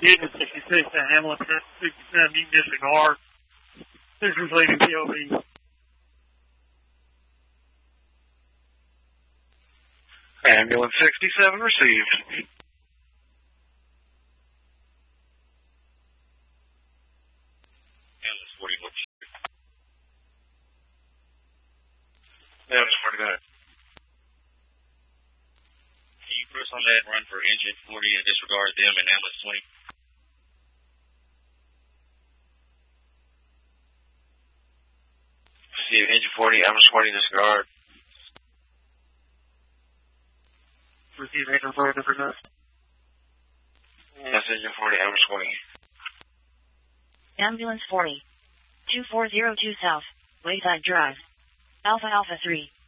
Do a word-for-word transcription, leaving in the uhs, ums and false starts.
Unit sixty-six at Hamilton sixty-seven, you can disregard. This is leaving P O V. Ambulance sixty-seven received. Ambulance forty, what you Ambulance forty, go ahead. Can you press on that run for engine forty and disregard them and ambulance twenty? Receive engine forty, ambulance forty, disregard. Receive engine forty, disregard. That's engine forty, ambulance twenty. Ambulance forty. two four zero two South, Wayside Drive. Alpha Alpha three.